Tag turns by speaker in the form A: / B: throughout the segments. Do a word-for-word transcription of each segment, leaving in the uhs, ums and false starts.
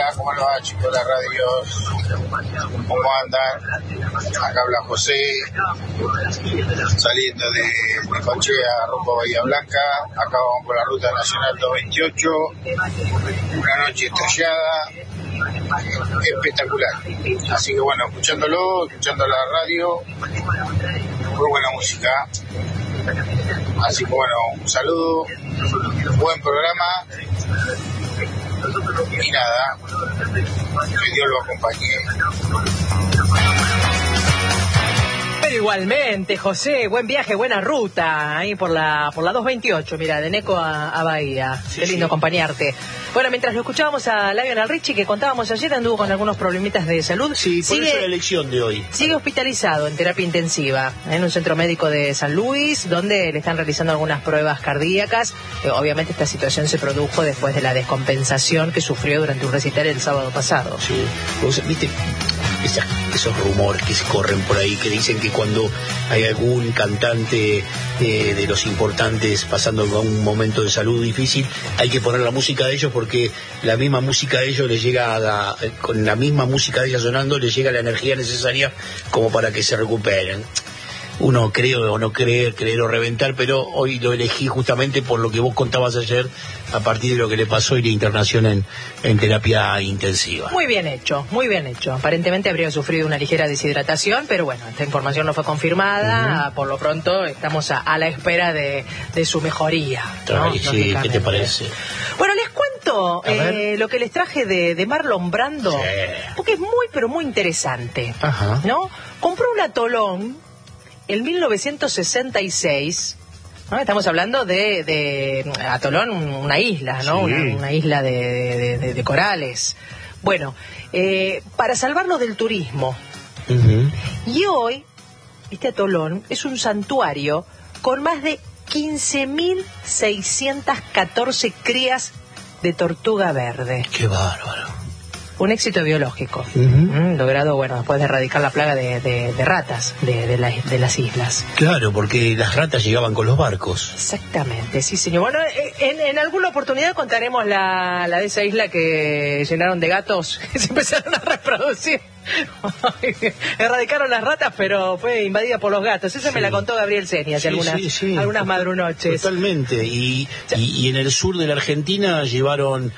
A: ¿cómo le va, chicos de la radio? ¿Cómo andan? Acá habla José, saliendo de, de Cochea, rumbo a Bahía Blanca. Acá vamos por la ruta nacional doscientos veintiocho, una noche estrellada, espectacular. Así que bueno, escuchándolo, escuchando la radio, muy buena música. Así que bueno, un saludo, buen programa y nada, que Dios lo acompañe.
B: Pero igualmente, José, buen viaje, buena ruta, ahí por la por la doscientos veintiocho, mira, de Neco a, a Bahía. Sí, qué lindo sí. acompañarte. Bueno, mientras lo escuchábamos a Lionel Richie, que contábamos ayer, anduvo con algunos problemitas de salud.
C: Sí, por
B: sigue,
C: eso la elección de hoy.
B: Sigue hospitalizado en terapia intensiva, en un centro médico de San Luis, donde le están realizando algunas pruebas cardíacas. Eh, obviamente esta situación se produjo después de la descompensación que sufrió durante un recital el sábado pasado.
C: Sí, vos viste Esa, esos rumores que se corren por ahí, que dicen que cuando hay algún cantante eh, de los importantes pasando un momento de salud difícil, hay que poner la música de ellos, porque la misma música de ellos les llega a, a, con la misma música de ellos sonando, les llega la energía necesaria como para que se recuperen. Uno cree o no cree, creer o reventar, pero hoy lo elegí justamente por lo que vos contabas ayer, a partir de lo que le pasó y la internación en, en terapia intensiva.
B: Muy bien hecho, muy bien hecho. Aparentemente habría sufrido una ligera deshidratación, pero bueno, esta información no fue confirmada. Uh-huh. Por lo pronto estamos a, a la espera de, de su mejoría, ¿no?
C: Ay, sí, ¿qué te parece?
B: Bueno, les cuento eh, lo que les traje de, de Marlon Brando, sí. porque es muy, pero muy interesante. Ajá. ¿No? Compró un atolón en mil novecientos sesenta y seis, ¿no? Estamos hablando de, de Atolón, una isla, ¿no? Sí. Una, una isla de, de, de, de corales. Bueno, eh, para salvarlo del turismo. Uh-huh. Y hoy, este atolón es un santuario con más de quince mil seiscientas catorce crías de tortuga verde.
C: ¡Qué bárbaro!
B: Un éxito biológico, uh-huh. mm, logrado, bueno, después de erradicar la plaga de, de, de ratas de, de, la, de las islas.
C: Claro, porque las ratas llegaban con los barcos.
B: Exactamente, sí, señor. Bueno, en, en alguna oportunidad contaremos la, la de esa isla que llenaron de gatos que se empezaron a reproducir. Erradicaron las ratas, pero fue invadida por los gatos. Esa sí. me la contó Gabriel Seni hace sí, algunas, sí, sí. algunas madrunoches.
C: Totalmente. Y, y, y en el sur de la Argentina llevaron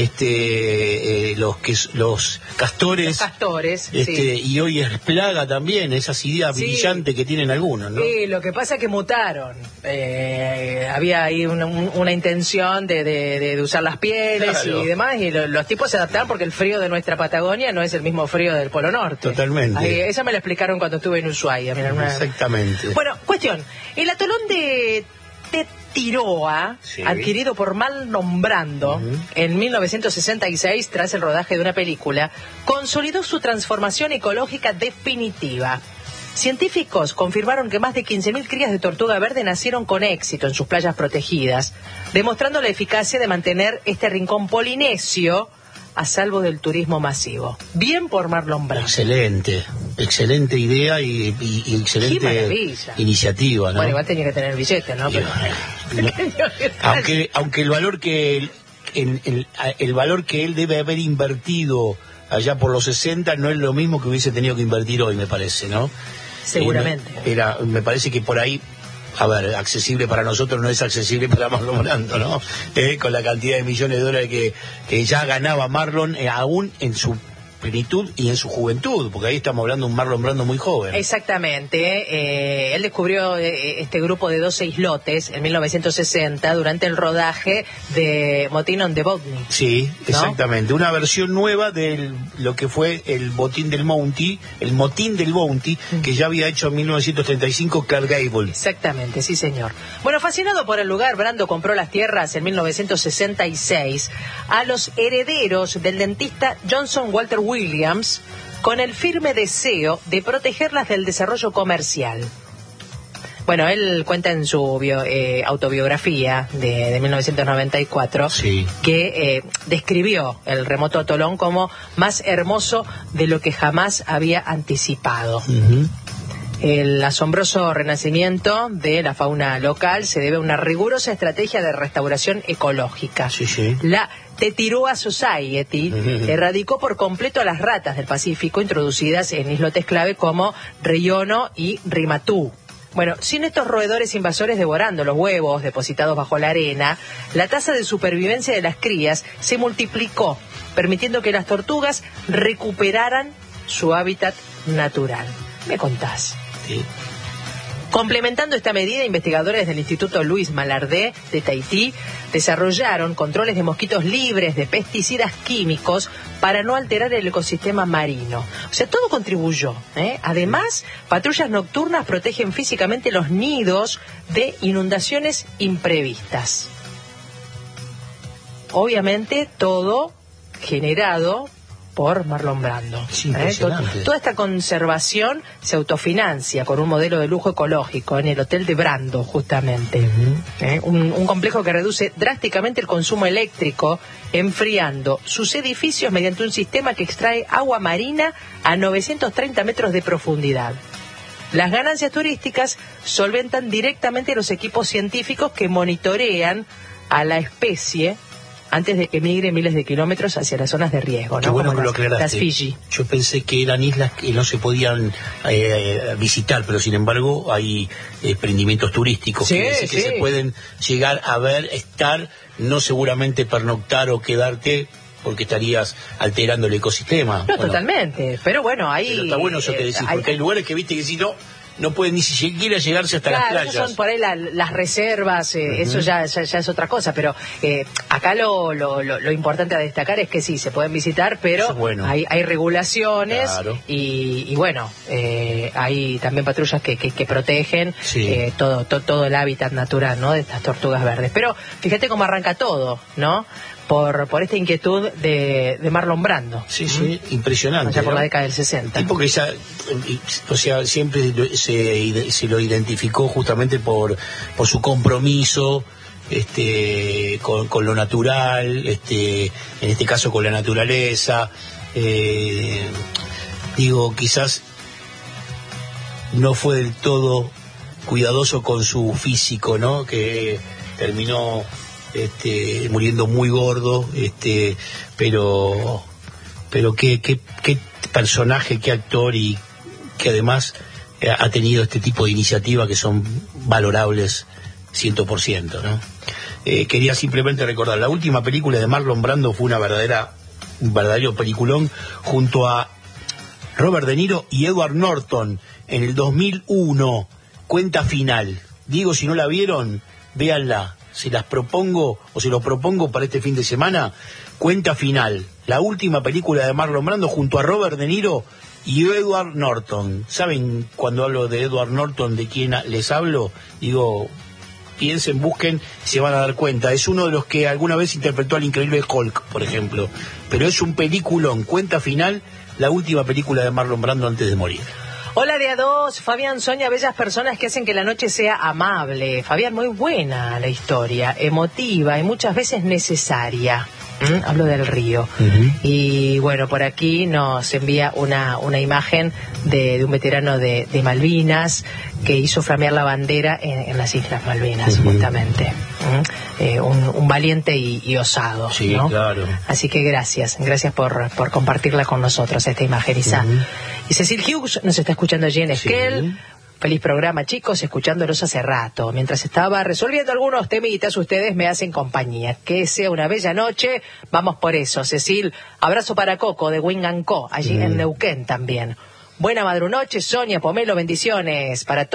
C: este eh, los que los castores. Los
B: castores.
C: Este,
B: sí.
C: Y hoy es plaga también, esas ideas sí. brillantes que tienen algunos, ¿no?
B: Sí, lo que pasa es que mutaron. Eh, había ahí una, una intención de, de, de usar las pieles claro. y demás, y lo, los tipos se adaptaron porque el frío de nuestra Patagonia no es el mismo frío del Polo Norte.
C: Totalmente.
B: Ahí, esa me la explicaron cuando estuve en Ushuaia. Mira, una...
C: Exactamente.
B: Bueno, cuestión. El atolón de Tetiroa, sí. adquirido por Marlon Brando uh-huh. en mil novecientos sesenta y seis, tras el rodaje de una película, consolidó su transformación ecológica definitiva. Científicos confirmaron que más de quince mil crías de tortuga verde nacieron con éxito en sus playas protegidas, demostrando la eficacia de mantener este rincón polinesio a salvo del turismo masivo. Bien por Marlon Brando.
C: Excelente, excelente idea y, y, y excelente iniciativa, ¿no?
B: Bueno, igual tenía que tener billetes, ¿no? Pero...
C: no. aunque, aunque el valor que el, el, el, el valor que él debe haber invertido allá por los sesenta no es lo mismo que hubiese tenido que invertir hoy, me parece, ¿no?
B: Seguramente.
C: Eh, era, me parece que por ahí, a ver, accesible para nosotros no es accesible para Marlon Brando, ¿no? Eh, con la cantidad de millones de dólares que, que ya ganaba Marlon, eh, aún en su plenitud y en su juventud, porque ahí estamos hablando de un Marlon Brando muy joven.
B: Exactamente. Eh, él descubrió eh, este grupo de doce islotes en mil novecientos sesenta durante el rodaje de Motín on the Bounty.
C: Sí, ¿no? Exactamente. Una versión nueva de lo que fue el botín del Bounty, el motín del Bounty, mm. que ya había hecho en mil novecientos treinta y cinco Clark Gable.
B: Exactamente, sí señor. Bueno, fascinado por el lugar, Brando compró las tierras en mil novecientos sesenta y seis a los herederos del dentista Johnson Walter Williams, con el firme deseo de protegerlas del desarrollo comercial. Bueno, él cuenta en su bio, eh, autobiografía de, de mil novecientos noventa y cuatro
C: sí.
B: que eh, describió el remoto atolón como más hermoso de lo que jamás había anticipado. Uh-huh. El asombroso renacimiento de la fauna local se debe a una rigurosa estrategia de restauración ecológica.
C: Sí, sí.
B: La Tetiroa Society erradicó por completo a las ratas del Pacífico introducidas en islotes clave como Reyono y Rimatú. Bueno, sin estos roedores invasores devorando los huevos depositados bajo la arena, la tasa de supervivencia de las crías se multiplicó, permitiendo que las tortugas recuperaran su hábitat natural. ¿Me contás?
C: Sí.
B: Complementando esta medida, investigadores del Instituto Luis Malardé de Tahití desarrollaron controles de mosquitos libres de pesticidas químicos para no alterar el ecosistema marino. O sea, todo contribuyó, ¿eh? Además, patrullas nocturnas protegen físicamente los nidos de inundaciones imprevistas. Obviamente, todo generado por Marlon Brando.
C: Sí,
B: ¿eh? Toda esta conservación se autofinancia con un modelo de lujo ecológico en el Hotel de Brando, justamente. Uh-huh. ¿eh? un, un complejo que reduce drásticamente el consumo eléctrico, enfriando sus edificios mediante un sistema que extrae agua marina a novecientos treinta metros de profundidad. Las ganancias turísticas solventan directamente los equipos científicos que monitorean a la especie antes de que migre miles de kilómetros hacia las zonas de riesgo, ¿no?
C: Qué bueno
B: Como
C: que
B: las,
C: lo aclaraste.
B: las Fiji.
C: Yo pensé que eran islas que no se podían eh, visitar, pero sin embargo hay emprendimientos turísticos
B: sí,
C: que,
B: sí.
C: que se pueden llegar a ver, estar, no seguramente pernoctar o quedarte, porque estarías alterando el ecosistema.
B: No,
C: bueno,
B: totalmente. Pero bueno, ahí...
C: Pero está bueno eso que decís,
B: eh,
C: porque hay, hay lugares que viste que si no... no pueden ni siquiera llegarse hasta
B: claro,
C: las playas.
B: Claro, son por ahí la, las reservas, eh, uh-huh. eso ya, ya, ya es otra cosa, pero eh, acá lo, lo, lo, lo importante a destacar es que sí, se pueden visitar, pero bueno. hay, hay regulaciones claro. y, y bueno, eh, hay también patrullas que, que, que protegen sí. eh, todo, to, todo el hábitat natural, ¿no?, de estas tortugas verdes. Pero fíjate cómo arranca todo, ¿no?, por por esta inquietud de, de Marlon Brando.
C: Sí, sí, ¿Mm? impresionante.
B: Allá por
C: ¿no?
B: la década del sesenta.
C: Tipo que esa, o sea, siempre se, se lo identificó justamente por, por su compromiso este con, con lo natural, este en este caso con la naturaleza. Eh, digo, quizás no fue del todo cuidadoso con su físico, ¿no?, que terminó Este, muriendo muy gordo, este, pero pero qué, qué, qué personaje, qué actor, y que además ha tenido este tipo de iniciativas que son valorables ciento por ciento, ¿no? Eh, quería simplemente recordar, la última película de Marlon Brando fue una verdadera, un verdadero peliculón junto a Robert De Niro y Edward Norton en el dos mil uno, Cuenta Final. Digo, si no la vieron, véanla. Se las propongo, o se los propongo para este fin de semana, Cuenta Final, la última película de Marlon Brando junto a Robert De Niro y Edward Norton. ¿Saben cuando hablo de Edward Norton de quién les hablo? Digo, piensen, busquen, se van a dar cuenta. Es uno de los que alguna vez interpretó al increíble Hulk, por ejemplo. Pero es un peliculón, Cuenta Final, la última película de Marlon Brando antes de morir.
B: Hola de a dos, Fabián Soña, bellas personas que hacen que la noche sea amable. Fabián, muy buena la historia, emotiva y muchas veces necesaria. ¿Mm? Hablo del río. Uh-huh. Y bueno, por aquí nos envía una, una imagen de, de un veterano de, de Malvinas que hizo flamear la bandera en, en las Islas Malvinas, uh-huh. justamente. ¿Mm? Eh, un, un valiente y, y osado.
C: Sí,
B: ¿no?
C: Claro.
B: Así que gracias, gracias por, por compartirla con nosotros, esta imagen, Isa. Uh-huh. Y Cecil Hughes nos está escuchando allí en Esquel. Sí. Feliz programa, chicos, escuchándolos hace rato. Mientras estaba resolviendo algunos temitas, ustedes me hacen compañía. Que sea una bella noche, vamos por eso. Cecil, abrazo para Coco de Winganco, allí mm. en Neuquén también. Buena madrunoche, Sonia, Pomelo, bendiciones para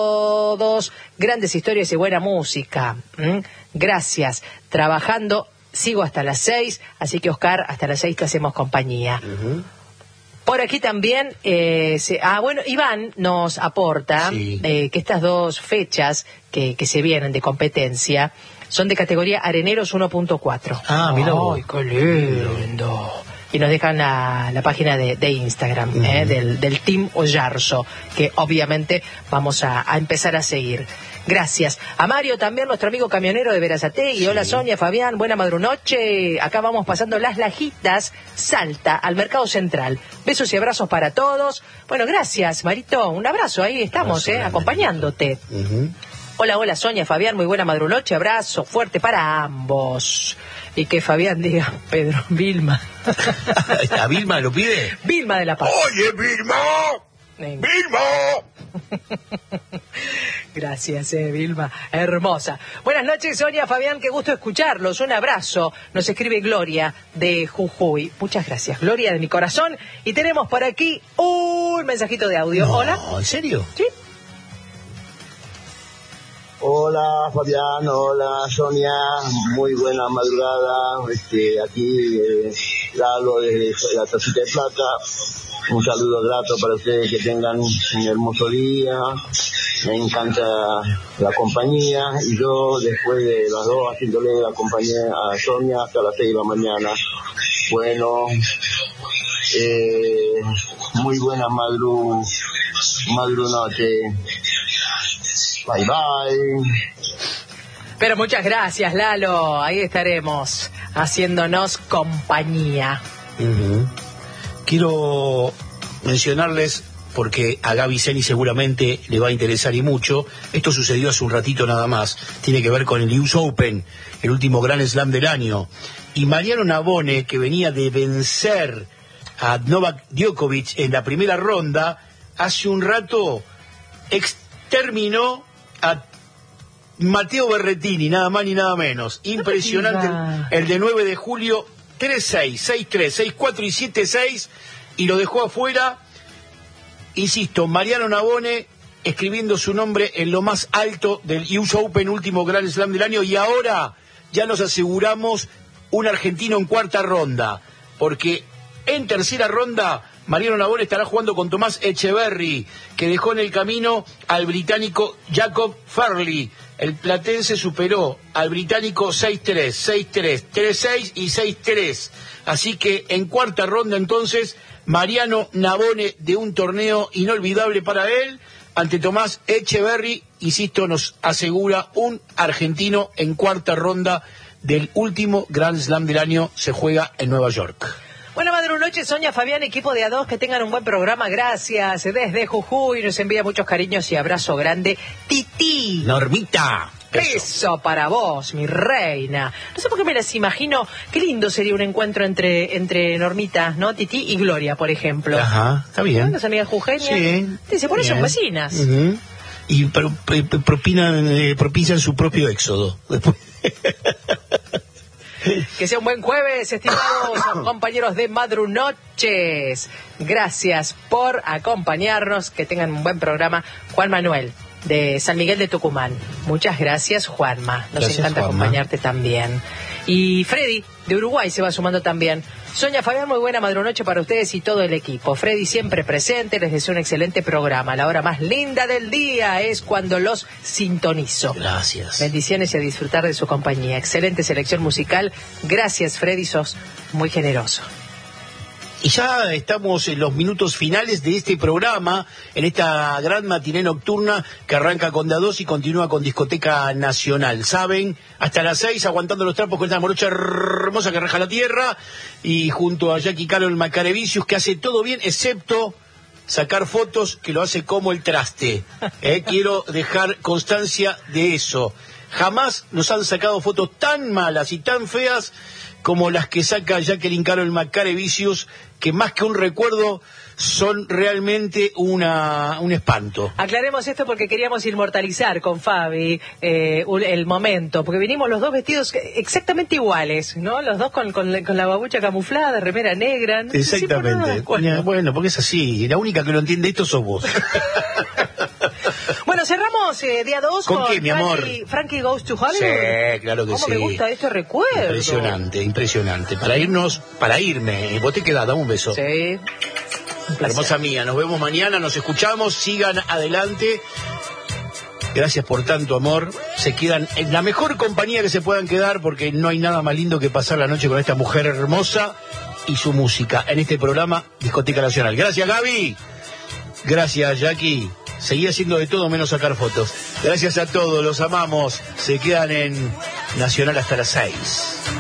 B: todos. Grandes historias y buena música. ¿Mm? Gracias. Trabajando, sigo hasta las seis, así que Oscar, hasta las seis te hacemos compañía. Uh-huh. Por aquí también, eh, se, ah bueno, Iván nos aporta sí. eh, que estas dos fechas que, que se vienen de competencia son de categoría Areneros uno punto cuatro.
C: Ah, mira.
B: ¡Ay, qué lindo! Y nos dejan la, la página de, de Instagram, uh-huh. eh, del, del Team Ollarzo, que obviamente vamos a, a empezar a seguir. Gracias. A Mario también, nuestro amigo camionero de Verazategui. Sí. Hola Sonia, Fabián, buena madrunoche. Acá vamos pasando las Lajitas, Salta, al Mercado Central. Besos y abrazos para todos. Bueno, gracias, Marito. Un abrazo, ahí estamos, abrazo, eh, acompañándote. Uh-huh. Hola, hola Sonia, Fabián, muy buena madrunoche. Abrazo fuerte para ambos. y que Fabián diga, Pedro, Vilma.
C: ¿A Vilma lo pide?
B: Vilma de la Paz.
C: ¡Oye, Vilma! Venga. ¡Vilma!
B: Gracias, eh, Vilma, hermosa. Buenas noches, Sonia, Fabián, qué gusto escucharlos. Un abrazo. Nos escribe Gloria de Jujuy. Muchas gracias, Gloria de mi corazón. Y tenemos por aquí un mensajito de audio.
C: No,
B: Hola.
C: ¿En serio?
B: Sí.
D: Hola Fabián, hola Sonia, muy buena madrugada, este, aquí eh, Lalo desde la Tacita de Plata, un saludo grato para ustedes, que tengan un hermoso día, me encanta la compañía y yo después de las dos haciéndole la compañía a Sonia hasta las seis de la mañana. Bueno, eh, muy buena madru, madru noche. Bye bye.
B: Pero muchas gracias, Lalo. Ahí estaremos haciéndonos compañía.
C: Uh-huh. Quiero mencionarles, porque a Gaby Zeni seguramente le va a interesar y mucho, esto sucedió hace un ratito nada más, tiene que ver con el U S Open, el último Grand Slam del año, y Mariano Navone, que venía de vencer a Novak Djokovic en la primera ronda, hace un rato exterminó a Matteo Berrettini, nada más ni nada menos. Impresionante el, el de nueve de julio, tres seis, seis tres, seis cuatro y siete seis, y lo dejó afuera. Insisto, Mariano Navone escribiendo su nombre en lo más alto del U S Open, último Grand Slam del año, y ahora ya nos aseguramos un argentino en cuarta ronda, porque en tercera ronda Mariano Navone estará jugando con Tomás Echeverry, que dejó en el camino al británico Jacob Farley. El platense superó al británico seis tres, seis tres, tres seis y seis tres. Así que en cuarta ronda entonces, Mariano Navone, de un torneo inolvidable para él, ante Tomás Echeverry, insisto, nos asegura un argentino en cuarta ronda del último Grand Slam del año, se juega en Nueva York.
B: Buena madrugada, Sonia, Fabián, equipo de A dos, que tengan un buen programa, gracias. Desde Jujuy nos envía muchos cariños y abrazo grande. Titi.
C: Normita.
B: Beso para vos, mi reina. No sé por qué me las imagino. Qué lindo sería un encuentro entre entre Normita, ¿no? Titi y Gloria, por ejemplo.
C: Ajá, está bien.
B: Las amigas jujeñas.
C: Sí.
B: Dice, por eso son vecinas.
C: Uh-huh. Y pro, pro, propinan, eh, propician su propio éxodo. Después.
B: Que sea un buen jueves, estimados compañeros de Madrunoches. Gracias por acompañarnos, que tengan un buen programa. Juan Manuel, de San Miguel de Tucumán. Muchas gracias, Juanma. Nos
C: gracias,
B: encanta
C: Juanma.
B: acompañarte también. Y Freddy, de Uruguay, se va sumando también. Sonia, Fabián, muy buena madrunoche para ustedes y todo el equipo. Freddy siempre presente, les deseo un excelente programa. La hora más linda del día es cuando los sintonizo.
C: Gracias.
B: Bendiciones y a disfrutar de su compañía. Excelente selección musical. Gracias, Freddy, sos muy generoso.
C: Y ya estamos en los minutos finales de este programa, en esta gran matiné nocturna que arranca con D A dos y continúa con Discoteca Nacional. Saben, hasta las seis, aguantando los trapos con esta morocha hermosa que raja la tierra, y junto a Jackie Carol Macarevicius, que hace todo bien, excepto sacar fotos, que lo hace como el traste. ¿Eh? Quiero dejar constancia de eso. Jamás nos han sacado fotos tan malas y tan feas como las que saca Jacqueline Carol Macarevicius, que más que un recuerdo son realmente una un espanto.
B: Aclaremos esto porque queríamos inmortalizar con Fabi eh, un, el momento, porque vinimos los dos vestidos exactamente iguales, ¿no? Los dos con, con, con la babucha camuflada, remera negra. No
C: exactamente.
B: Sí, no
C: bueno, porque es así, la única que lo entiende esto sos vos.
B: Bueno, cerramos eh, día dos
C: con,
B: con
C: qué, mi amor?
B: Frankie, Frankie Goes to Hollywood.
C: Sí, claro que
B: ¿Cómo
C: sí.
B: me gusta este recuerdo?
C: Impresionante, impresionante. Para irnos, para irme, vos te quedás, dame un beso.
B: Sí.
C: Hermosa mía, nos vemos mañana, nos escuchamos, sigan adelante. Gracias por tanto amor. Se quedan en la mejor compañía que se puedan quedar, porque no hay nada más lindo que pasar la noche con esta mujer hermosa y su música en este programa Discoteca Nacional. Gracias, Gaby. Gracias, Jackie. Seguí haciendo de todo menos sacar fotos. Gracias a todos, los amamos. Se quedan en Nacional hasta las seis.